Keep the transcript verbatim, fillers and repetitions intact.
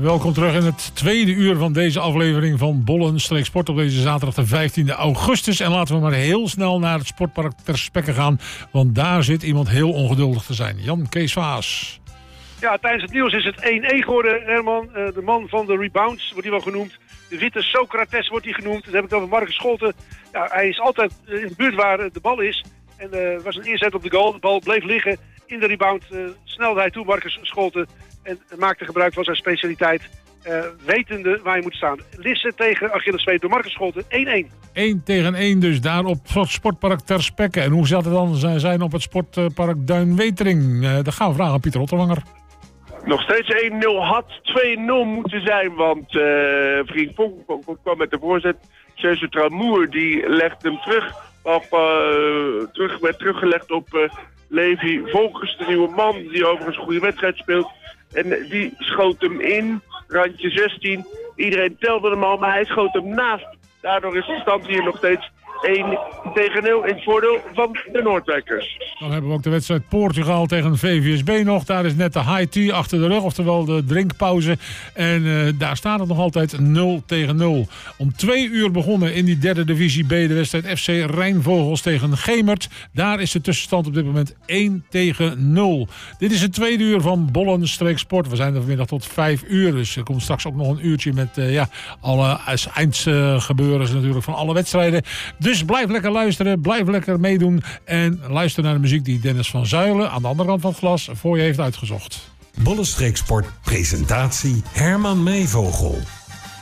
welkom terug in het tweede uur van deze aflevering van Bollen Streek Sport op deze zaterdag de vijftiende augustus. En laten we maar heel snel naar het sportpark Ter Spekke gaan, want daar zit iemand heel ongeduldig te zijn. Jan Kees Vaas. Ja, tijdens het nieuws is het één-één geworden, Herman. Uh, de man van de rebounds wordt hij wel genoemd. De witte Socrates wordt hij genoemd. Dan heb ik het over Marcus Scholten. Ja, hij is altijd in de buurt waar de bal is. En er uh, was een inzet op de goal. De bal bleef liggen in de rebound. Uh, snelde hij toe, Marcus Scholten. En maakte gebruik van zijn specialiteit. Uh, wetende waar je moet staan. Lisse tegen Achilles Zweet door Marcus Scholten. één-één. één tegen één dus daar op het sportpark Ter Spekke. En hoe zal het dan zijn op het sportpark Duinwetering? Uh, dat gaan we vragen aan Pieter Otterwanger. Nog steeds één nul, had twee nul moeten zijn, want uh, vriend Vonk kwam met de voorzet. Serge Tramoer die legde hem terug, of, uh, terug werd teruggelegd op uh, Levi Volkers, de nieuwe man die overigens een goede wedstrijd speelt. En uh, die schoot hem in, randje zestien. Iedereen telde hem al, maar hij schoot hem naast. Daardoor is de stand hier nog steeds één tegen nul in het voordeel van de Noordwijkers. Dan hebben we ook de wedstrijd Portugal tegen V V S B nog. Daar is net de high tea achter de rug, oftewel de drinkpauze. En uh, daar staat het nog altijd nul tegen nul. Om twee uur begonnen in die derde divisie B de wedstrijd F C Rijnvogels tegen Gemert. Daar is de tussenstand op dit moment één tegen nul. Dit is het tweede uur van Bollen Streek Sport. We zijn er vanmiddag tot vijf uur. Dus er komt straks ook nog een uurtje met uh, ja, alle eindgebeuren uh, natuurlijk van alle wedstrijden. Dus blijf lekker luisteren, blijf lekker meedoen en luister naar de muziek die Dennis van Zuilen aan de andere kant van het glas voor je heeft uitgezocht. Bollen Streek Sport presentatie Herman Meevogel.